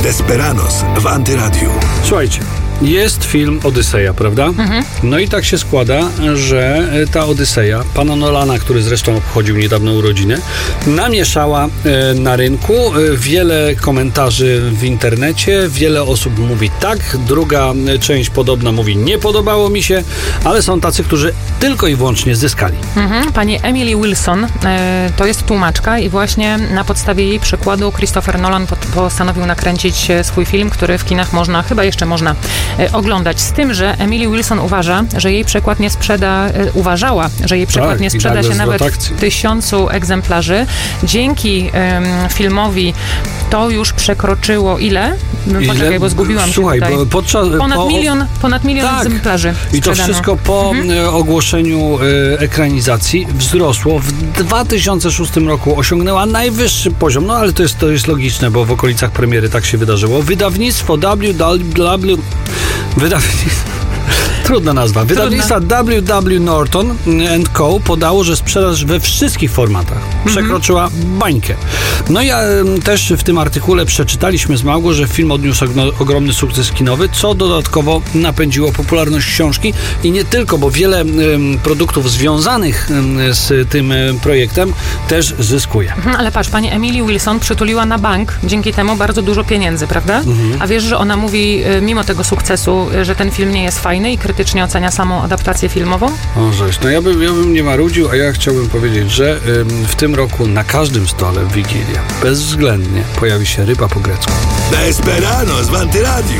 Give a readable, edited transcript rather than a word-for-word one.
Desperados w Antyradiu. Słuchajcie, jest film Odyseja, prawda? No i tak się składa, że ta Odyseja, pana Nolana, który zresztą obchodził niedawno urodziny, namieszała na rynku. Wiele komentarzy w internecie, wiele osób mówi tak, druga część podobna mówi nie podobało mi się, ale są tacy, którzy tylko i wyłącznie zyskali. Pani Emily Wilson to jest tłumaczka i właśnie na podstawie jej przykładu Christopher Nolan postanowił nakręcić swój film, który w kinach chyba jeszcze można oglądać. Z tym, że Emily Wilson uważała, że jej przekład nie sprzeda się nawet w 1000 egzemplarzy. Dzięki filmowi to już przekroczyło ile? Poczekaj, bo zgubiłam się tutaj. Ponad milion egzemplarzy sprzedano. I to wszystko po ogłoszeniu ekranizacji wzrosło. W 2006 roku osiągnęła najwyższy poziom, no ale to jest logiczne, bo w okolicach premiery tak się wydarzyło. Wydawnictwo Trudna nazwa. Wydawnictwa W.W. Norton & Co. podało, że sprzedaż we wszystkich formatach przekroczyła bańkę. No i też w tym artykule przeczytaliśmy z Małgą, że film odniósł ogromny sukces kinowy, co dodatkowo napędziło popularność książki i nie tylko, bo wiele produktów związanych z tym projektem też zyskuje. Ale patrz, pani Emily Wilson przytuliła na bank dzięki temu bardzo dużo pieniędzy, prawda? A wiesz, że ona mówi, mimo tego sukcesu, że ten film nie jest fajny i krytycznie ocenia samą adaptację filmową? O, żeś. No ja bym nie marudził, a ja chciałbym powiedzieć, że w tym roku na każdym stole w Wigilię bezwzględnie pojawi się ryba po grecku. Desperados w Antyradiu.